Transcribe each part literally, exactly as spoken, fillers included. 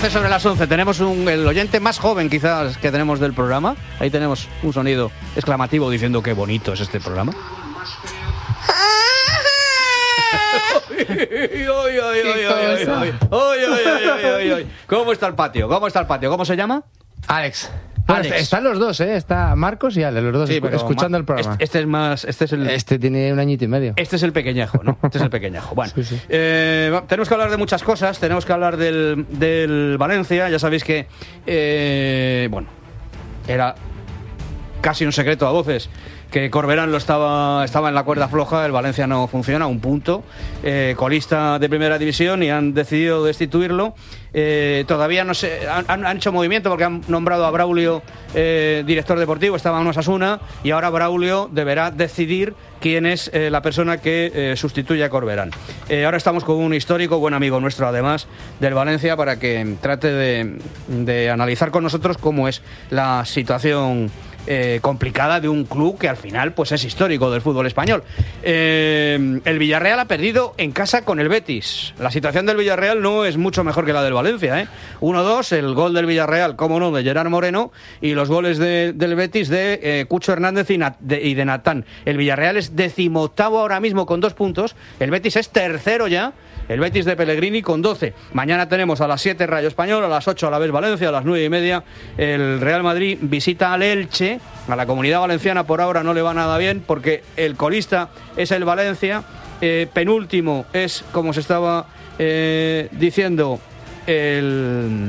once sobre las once. Tenemos un, el oyente más joven quizás que tenemos del programa. Ahí tenemos un sonido exclamativo diciendo qué bonito es este programa. ¿Cómo está el patio? ¿Cómo está el patio? ¿Cómo se llama? Alex. Bueno, Alex. Están los dos, ¿eh? Está Marcos y Alex, los dos Sí, escu- escuchando el programa. Este, este es más... Este es el... Este tiene un añito y medio. Este es el pequeñajo, ¿no? Este es el pequeñajo. Bueno, Sí, sí. eh, va- tenemos que hablar de muchas cosas. Tenemos que hablar del, del Valencia. Ya sabéis que, eh, bueno, era casi un secreto a voces que Corberán lo estaba, estaba en la cuerda floja. El Valencia no funciona, un punto. Eh, colista de primera división y han decidido destituirlo. Eh, todavía no sé, han, han hecho movimiento porque han nombrado a Braulio eh, director deportivo, estaba en Osasuna, y ahora Braulio deberá decidir quién es eh, la persona que eh, sustituye a Corberán. Eh, ahora estamos con un histórico, buen amigo nuestro además, del Valencia, para que trate de, de analizar con nosotros cómo es la situación Eh, complicada de un club que al final pues es histórico del fútbol español. Eh, el Villarreal ha perdido en casa con el Betis. La situación del Villarreal no es mucho mejor que la del Valencia, ¿eh? uno dos, el gol del Villarreal, cómo no, de Gerard Moreno, y los goles de, del Betis de eh, Cucho Hernández y, Nat, de, y de Natán. El Villarreal es decimoctavo ahora mismo con dos puntos, el Betis es tercero ya, el Betis de Pellegrini con doce. Mañana tenemos a las siete Rayo Español, a las ocho a la vez Valencia, a las nueve y media el Real Madrid visita al Elche. A la Comunidad Valenciana por ahora no le va nada bien porque el colista es el Valencia, eh, penúltimo es, como se estaba eh, diciendo, el,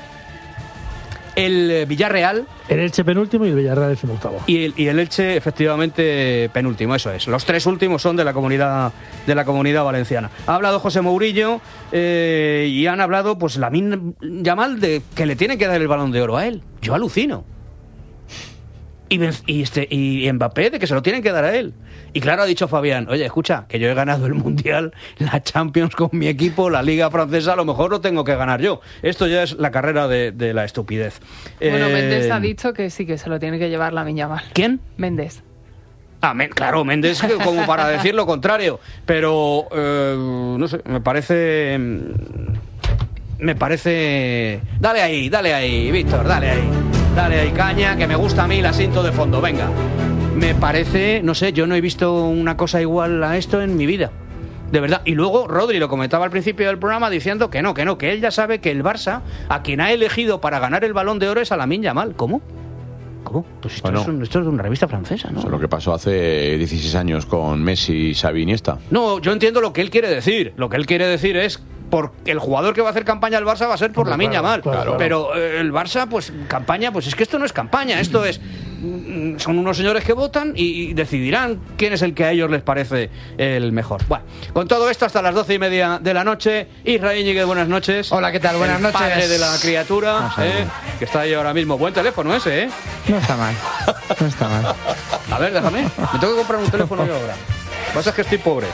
el Villarreal. El Elche penúltimo y el Villarreal decimoctavo. Y el, y el Elche, efectivamente, penúltimo, eso es. Los tres últimos son de la comunidad de la comunidad valenciana. Ha hablado José Mourinho eh, y han hablado, pues, Lamine Yamal, de que le tienen que dar el Balón de Oro a él. Yo alucino. Y, y, este, y Mbappé, de que se lo tienen que dar a él. Y claro, ha dicho Fabián, oye, escucha, que yo he ganado el Mundial, la Champions con mi equipo, la Liga Francesa, a lo mejor lo tengo que ganar yo. Esto ya es la carrera de, de la estupidez. Bueno, eh, Méndez ha dicho que sí, que se lo tiene que llevar Lamine Yamal. ¿Quién? Méndez. Ah, men, claro, Méndez, como para decir lo contrario. Pero, eh, no sé, me parece... Me parece... Dale ahí, dale ahí, Víctor, dale ahí. Dale ahí caña, que me gusta a mí el asiento de fondo, venga. Me parece, no sé, yo no he visto una cosa igual a esto en mi vida. De verdad. Y luego Rodri lo comentaba al principio del programa diciendo que no, que no, que él ya sabe que el Barça, a quien ha elegido para ganar el Balón de Oro es a Lamine Yamal. ¿Cómo? ¿Cómo? Pues esto, Bueno, es, un, esto es de una revista francesa, ¿no? Eso es lo que pasó hace dieciséis años con Messi, Xavi, Iniesta. No, yo entiendo lo que él quiere decir. Lo que él quiere decir es... Por el jugador que va a hacer campaña al Barça va a ser por Lamine Yamal. Claro, claro. Pero eh, el Barça, pues campaña, pues es que esto no es campaña, esto es... mm, Son unos señores que votan y, y decidirán quién es el que a ellos les parece el mejor. Bueno, con todo esto hasta las doce y media de la noche. Israel Íñiguez, buenas noches. Hola, ¿qué tal? Buenas el noches. Padre de la criatura, Vamos a ver. eh, que está ahí ahora mismo. Buen teléfono ese, ¿eh? No está mal. No está mal. A ver, déjame. Me tengo que comprar un teléfono yo ahora. Lo que pasa es que estoy pobre.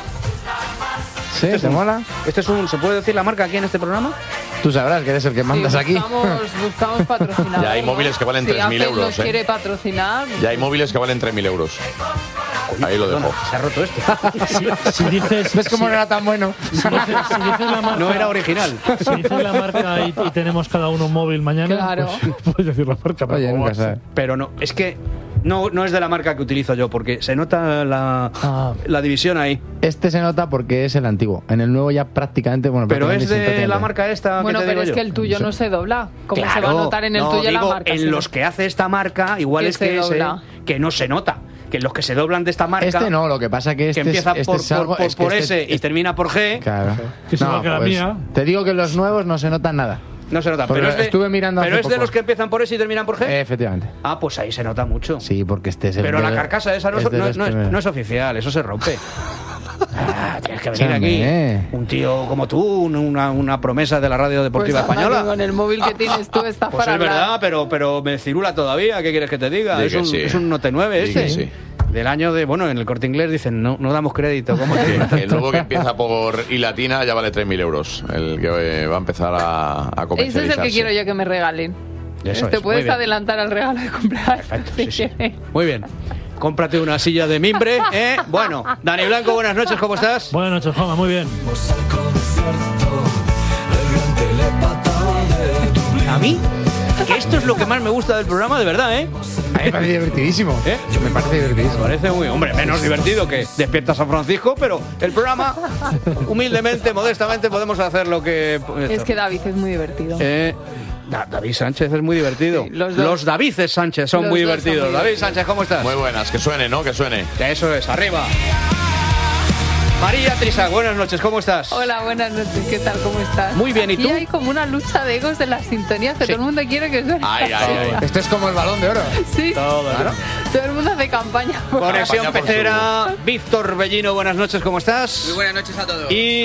¿Sí? Este es ¿Te un- mola? Este es un... ¿Se puede decir la marca aquí en este programa? Tú sabrás que eres el que mandas Sí, aquí. buscamos, buscamos patrocinadores. Ya hay móviles que valen Si tres mil Apple euros, nos ¿eh? quiere patrocinar. Ya hay móviles que valen tres mil euros. Ahí lo dejo. Se ha roto esto. Si dices, ¿Ves cómo si- no era tan bueno? si dices, si dices la marca, No era original. Si dices la marca y, y tenemos cada uno un móvil mañana, Claro. pues puedes decir la marca. pero Oye, ¿cómo nunca vas? sabes. Pero no, es que no, no es de la marca que utilizo yo, porque se nota la, Ah. la división ahí. Este se nota porque es el antiguo. En el nuevo ya prácticamente, bueno, Pero es prácticamente de instantáneamente. la marca esta. Bueno, que te pero digo es que yo. el tuyo no se dobla. ¿Cómo se va a Claro, notar en el no, tuyo la digo, marca? en Se los ve. que hace esta marca, igual Que es se que, ese- dobla. que no se nota. Que los que se doblan de esta marca. Este no, lo que pasa que este que empieza es, este por, es algo, por, por, es que por este- S y este- termina por G. Claro. Que es igual que la pues, mía. Te digo que los nuevos no se notan nada. No se nota. Porque Pero es de, estuve mirando pero hace es de poco. los que empiezan por S y terminan por G. Eh, efectivamente. Ah, pues ahí se nota mucho. Sí, porque este es el Pero de- la carcasa esa no es, es de no, los no es- primeros. no es oficial, eso se rompe. Ah, tienes que venir Escúchame. aquí. Un tío como tú, un- una, una promesa de la radio deportiva Pues anda, española. que con el móvil que tienes tú estás Pues para es hablar. verdad, pero, pero me cirula todavía. ¿Qué quieres que te diga? Di Es que un, sí. es un Note nueve Di este. que sí. Del año de... Bueno, en el Corte Inglés dicen, no, no damos crédito. ¿Cómo te digo? El nuevo que empieza por I latina ya vale tres mil euros. El que eh, va a empezar a, a Ese es comercializarse. el que quiero yo que me regalen. Eso Te es, muy puedes bien. adelantar al regalo de cumpleaños. Perfecto, si sí, sí. quieres. Muy bien. Cómprate una silla de mimbre, ¿eh? Bueno, Dani Blanco, buenas noches, ¿cómo estás? Buenas noches, Juanma, muy bien. Vamos al concierto del gran telepata de esto es lo que más me gusta del programa, de verdad, ¿eh? A mí me parece divertidísimo. ¿Eh? Me parece divertidísimo. Me parece muy, hombre, menos divertido que Despierta San Francisco, pero el programa, humildemente, modestamente, podemos hacer lo que... Es que David es muy divertido. Eh, Da- David Sánchez es muy divertido. Sí, los dos. los Davices Sánchez son Los muy dos son divertidos. muy David divertidos. Sánchez, ¿cómo estás? Muy buenas, que suene, ¿no? Que suene. Eso es, arriba. María Trisac, buenas noches, ¿cómo estás? Hola, buenas noches, ¿qué tal? ¿Cómo estás? Muy bien, ¿y Aquí tú? hay como una lucha de egos de las sintonías que Sí. todo el mundo quiere que suene. Ay, ay, ay. Esto es como el Balón de Oro. Sí, Todo, claro. todo el mundo hace campaña. Conexión Campaña por Pecera, Víctor Bellino, buenas noches, ¿cómo estás? Muy buenas noches a todos.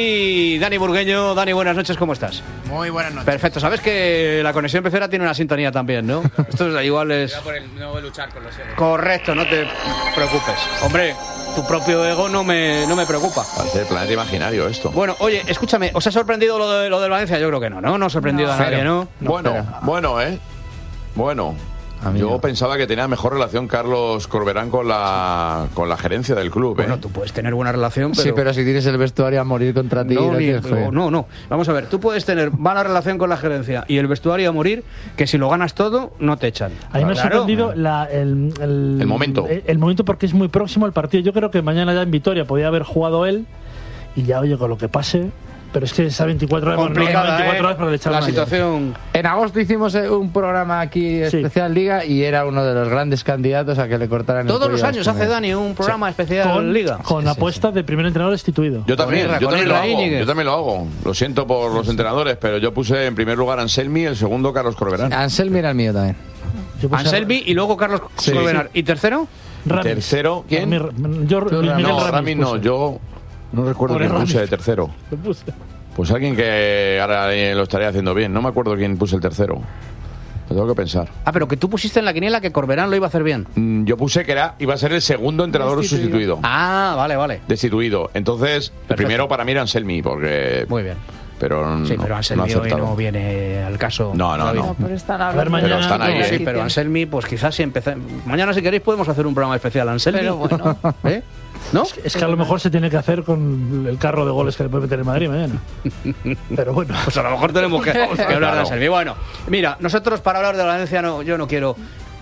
Y Dani Burgueño, Dani, buenas noches, ¿cómo estás? Muy buenas noches. Perfecto, sabes que la Conexión Pecera tiene una sintonía también, ¿no? Esto es igual es... Voy a por el nuevo luchar con los egos. Correcto, no te preocupes. Hombre, tu propio ego no me, no me preocupa. Parece el planeta imaginario esto. Bueno, oye, escúchame, ¿os ha sorprendido lo, de, lo del Valencia? Yo creo que no, ¿no? No ha sorprendido a nadie, ¿no? bueno, espera. bueno, ¿eh? Bueno. A mí Yo no. pensaba que tenía mejor relación Carlos Corberán con la, con la gerencia del club, ¿eh? Bueno, tú puedes tener buena relación, pero... Sí, pero si tienes el vestuario a morir contra ti, No, lo ni- tienes feo. no, no. Vamos a ver, tú puedes tener mala relación con la gerencia y el vestuario a morir, que si lo ganas todo, no te echan. A mí me ha Claro. sorprendido la- el, el, El momento. El, el momento porque es muy próximo al partido. Yo creo que mañana ya en Vitoria podía haber jugado él y ya, oye, con lo que pase. Pero es que esa veinticuatro horas, bueno, no, Complicada, veinticuatro ¿eh? horas para le echaron La ayer. situación... En agosto hicimos eh, un programa aquí Sí. especial Liga y era uno de los grandes candidatos a que le cortaran el Todos los cuello a años Espinel. hace Dani un programa especial Con, Liga. con Sí, sí, apuestas de primer entrenador destituido. Yo también, Irra, yo con también Irra lo hago. Íñiguez. Yo también lo hago. Lo siento por los entrenadores, pero yo puse en primer lugar a Anselmi, el segundo Carlos Corberán. Anselmi era el mío también. Yo puse a- Anselmi y luego Carlos Sí. Corbenar. ¿Y tercero? Ramis. Tercero, ¿quién? Ramis- yo, Tú, Miguel Ramis. No, Ramis Rami no, puse. yo no recuerdo Pobre quién puse Ramis. de tercero. Lo puse. Pues alguien que ahora eh, lo estaría haciendo bien. No me acuerdo quién puse el tercero. Lo tengo que pensar. Ah, pero que tú pusiste en la quiniela que Corberán lo iba a hacer bien. Mm, Yo puse que era iba a ser el segundo entrenador Destituido. sustituido. Ah, vale, vale. Destituido. Entonces, el Perfecto. primero para mí era Anselmi, porque... Muy bien. Pero Sí, no, pero no Anselmi ha hoy acertado. no viene al caso. No, no, David. no. No, pero están A ver, hablando mañana- de Pero están ahí, la ¿eh? Sí, pero petición. Anselmi, pues quizás si empezamos... Mañana, si queréis, podemos hacer un programa especial Anselmi. Pero bueno. ¿Eh? ¿No? Es que a lo mejor se tiene que hacer con el carro de goles que le puede meter en Madrid mañana. Pero bueno. Pues a lo mejor tenemos que, que hablar de Claro. Anselmi. Bueno, mira, nosotros para hablar de Valencia, no, yo no quiero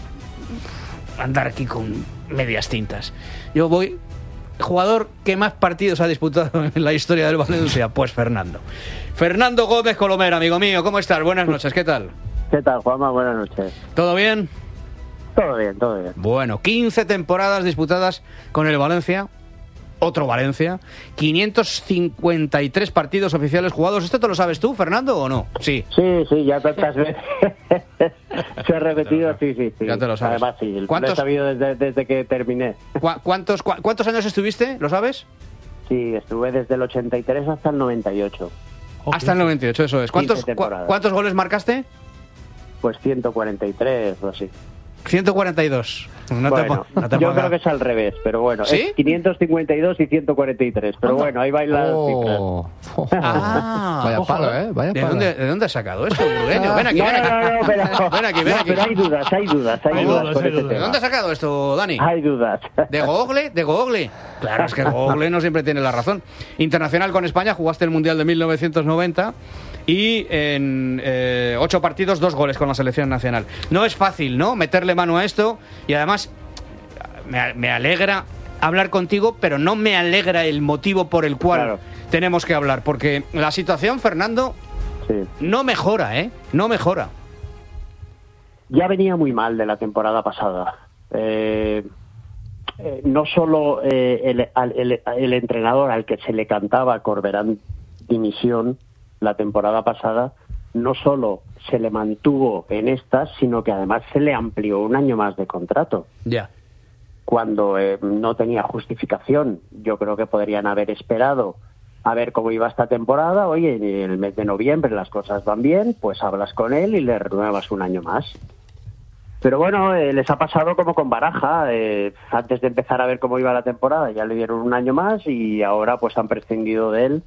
andar aquí con medias tintas. Yo voy... Jugador que más partidos ha disputado en la historia del Valencia, pues Fernando. Fernando Gómez Colomera, amigo mío, ¿cómo estás? Buenas noches, ¿qué tal? ¿Qué tal, Juanma? Buenas noches. ¿Todo bien? Todo bien, todo bien. Bueno, quince temporadas disputadas con el Valencia, otro Valencia, quinientos cincuenta y tres partidos oficiales jugados. ¿Esto te lo sabes tú, Fernando, o no? Sí. Sí, sí, ya tantas veces se ha repetido, sí, sí, sí. Ya te lo sabes. Además, sí, lo ¿Cuántos- he sabido desde, desde que terminé. ¿Cu- ¿Cuántos, cua- ¿Cuántos años estuviste? ¿Lo sabes? Sí, estuve desde el ochenta y tres hasta el noventa y ocho. Ok. Hasta el noventa y ocho, eso es. ¿Cuántos, quince cua- temporadas. ¿Cuántos goles marcaste? Pues ciento cuarenta y tres o así. ciento cuarenta y dos. No te Bueno, po- no te yo pongas- creo que es al revés, pero bueno. ¿Sí? Es quinientos cincuenta y dos y ciento cuarenta y tres. Pero bueno, ahí bailan las cifras. Oh. Ah, Vaya ojo, palo, ¿eh? ¿eh? Vaya ¿De palo. dónde, ¿De dónde has sacado esto, Burgueño? Ven aquí, No, ven aquí. no, no, pero, Ven aquí, ven no, aquí. pero hay dudas, hay dudas, hay, Hay dudas, dudas, con hay este dudas. ¿De tema. dónde has sacado esto, Dani? Hay dudas. ¿De Google? ¿De Google? Claro, es que Google no siempre tiene la razón. Internacional con España, jugaste el Mundial de mil novecientos noventa y en eh, ocho partidos, dos goles con la selección nacional. No es fácil, ¿no? Meterle mano a esto y además me, me alegra hablar contigo, pero no me alegra el motivo por el cual Claro. tenemos que hablar, porque la situación, Fernando, Sí. no mejora, ¿eh? No mejora. Ya venía muy mal de la temporada pasada. Eh, eh, no solo eh, el, al- el- el entrenador al que se le cantaba Corberán dimisión la temporada pasada, no solo se le mantuvo en esta, sino que además se le amplió un año más de contrato, Ya. cuando eh, no tenía justificación. Yo creo que podrían haber esperado a ver cómo iba esta temporada. Oye, en el mes de noviembre las cosas van bien, pues hablas con él y le renuevas un año más. Pero bueno, eh, les ha pasado como con Baraja. Eh, antes de empezar a ver cómo iba la temporada ya le dieron un año más y ahora pues han prescindido de él,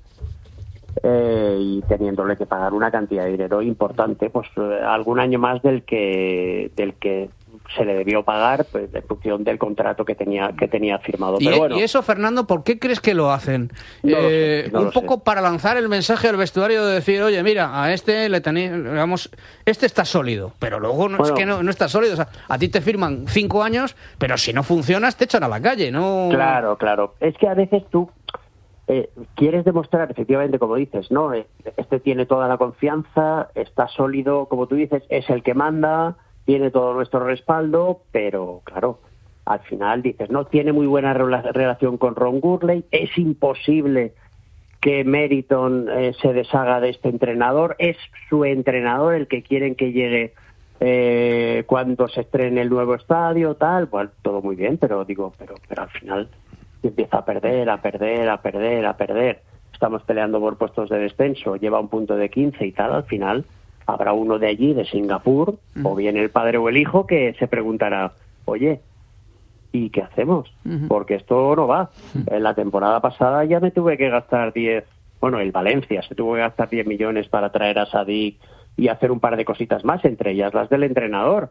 eh, y teniéndole que pagar una cantidad de dinero importante, pues eh, algún año más del que del que se le debió pagar pues, en función del contrato que tenía que tenía firmado. Y, Pero bueno, y eso, Fernando, ¿por qué crees que lo hacen? No lo Eh, sé, no un lo poco sé. para lanzar el mensaje al vestuario de decir, oye, mira, a este le tenéis, digamos, este está sólido, pero luego no, Bueno. es que no, no está sólido. O sea, a ti te firman cinco años, pero si no funcionas te echan a la calle, ¿no? Claro, claro. Es que a veces tú eh, quieres demostrar, efectivamente, como dices, ¿no? Eh, Este tiene toda la confianza, está sólido, como tú dices, es el que manda, tiene todo nuestro respaldo, pero claro, al final dices, no, tiene muy buena rela- relación con Ron Gurley, es imposible que Meriton eh, se deshaga de este entrenador, es su entrenador el que quieren que llegue eh, cuando se estrene el nuevo estadio, tal, pues todo muy bien, pero digo, pero, pero al final empieza a perder, a perder, a perder, a perder. Estamos peleando por puestos de descenso, lleva un punto de quince y tal, al final habrá uno de allí, de Singapur, Mm. o bien el padre o el hijo, que se preguntará, oye, ¿y qué hacemos? Ujú. Porque esto no va. En la temporada pasada ya me tuve que gastar diez, bueno, el Valencia se tuvo que gastar diez millones para traer a Sadik y hacer un par de cositas más, entre ellas las del entrenador.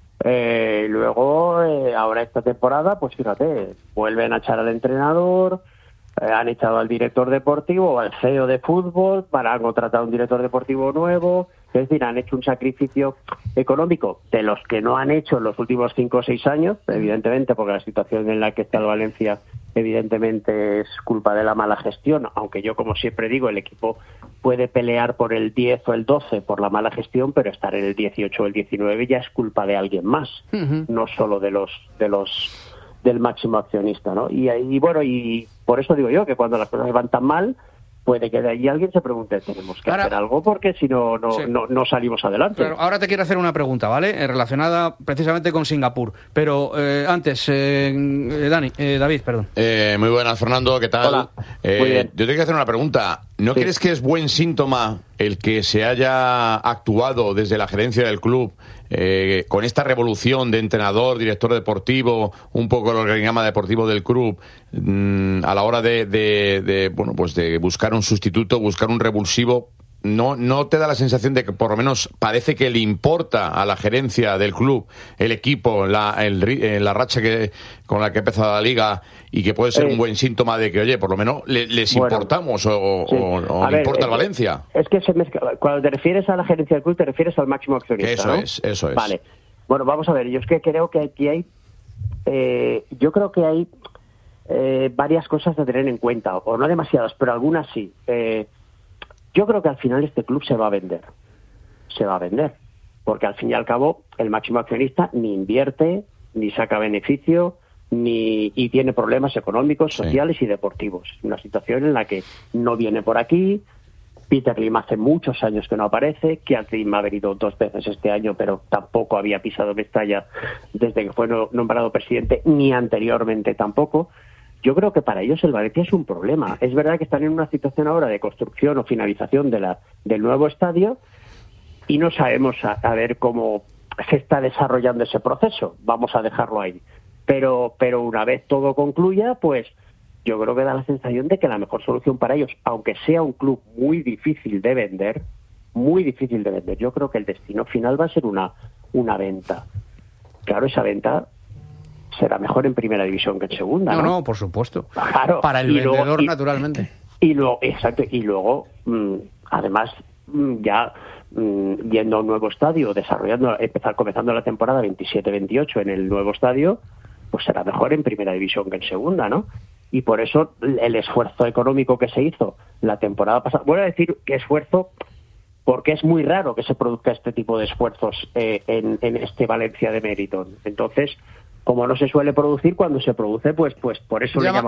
Eh, luego, eh, ahora esta temporada, pues fíjate, vuelven a echar al entrenador, eh, han echado al director deportivo, al C E O de fútbol, para contratar a un director deportivo nuevo. Es decir, han hecho un sacrificio económico de los que no han hecho en los últimos cinco o seis años, evidentemente, porque la situación en la que está el Valencia, evidentemente, es culpa de la mala gestión, aunque yo, como siempre digo, el equipo puede pelear por el diez o el doce por la mala gestión, pero estar en el dieciocho o el diecinueve ya es culpa de alguien más, Ujú. no solo de los de los del máximo accionista, ¿no? Y, y bueno, y por eso digo yo que cuando las cosas van tan mal, puede que de ahí alguien se pregunte, tenemos que Ahora- hacer algo porque si no no, Sí. no no salimos adelante. Claro, ahora te quiero hacer una pregunta, ¿vale? Eh, relacionada precisamente con Singapur. Pero eh, antes, eh, eh, Dani, eh, David, perdón. Eh, muy buenas, Fernando, ¿qué tal? Hola. Eh, Muy bien. Yo tengo que hacer una pregunta. ¿No Sí. crees que es buen síntoma el que se haya actuado desde la gerencia del club eh, con esta revolución de entrenador, director deportivo, un poco el organigrama deportivo del club, mmm, a la hora de, de, de, bueno, pues de buscar un sustituto, buscar un revulsivo? ¿No, ¿No te da la sensación de que por lo menos parece que le importa a la gerencia del club, el equipo, la, el, ri- eh, la racha que, con la que ha empezado la liga, y que puede ser Eh, un buen síntoma de que, oye, por lo menos le- les Bueno, importamos o, o- Sí. o- o A le ver, importa eh, al Valencia? Es que se mezcla. Cuando te refieres a la gerencia del club, te refieres al máximo accionista, Eso ¿no? es, eso es. Vale. Bueno, vamos a ver. Yo es que creo que aquí hay. Eh, yo creo que hay eh, varias cosas a tener en cuenta, o no demasiadas, pero algunas sí. Eh, yo creo que al final este club se va a vender. Se va a vender. Porque al fin y al cabo, el máximo accionista ni invierte, ni saca beneficio, ni y tiene problemas económicos, Sí. sociales y deportivos. Una situación en la que no viene por aquí. Peter Lim hace muchos años que no aparece. Keith Lim ha venido dos veces este año, pero tampoco había pisado Mestalla desde que fue no- nombrado presidente, ni anteriormente tampoco. Yo creo que para ellos el Valencia es un problema. Es verdad que están en una situación ahora de construcción o finalización de la, del nuevo estadio y no sabemos a, a ver cómo se está desarrollando ese proceso. Vamos a dejarlo ahí. Pero, pero una vez todo concluya, pues yo creo que da la sensación de que la mejor solución para ellos, aunque sea un club muy difícil de vender, muy difícil de vender, yo creo que el destino final va a ser una, una venta. Claro, esa venta será mejor en primera división que en segunda, No, ¿no? no, por supuesto. Claro. Para el Y luego- vendedor, y- naturalmente. Y luego, exacto, y luego, mm, además, mm, ya mm, viendo un nuevo estadio, desarrollando, empezar comenzando la temporada veintisiete veintiocho en el nuevo estadio, pues será mejor en primera división que en segunda, ¿no? Y por eso el esfuerzo económico que se hizo la temporada pasada, voy a decir que esfuerzo porque es muy raro que se produzca este tipo de esfuerzos eh, en, en este Valencia de Meriton. Entonces, como no se suele producir, cuando se produce, pues, pues por eso le Llama- llama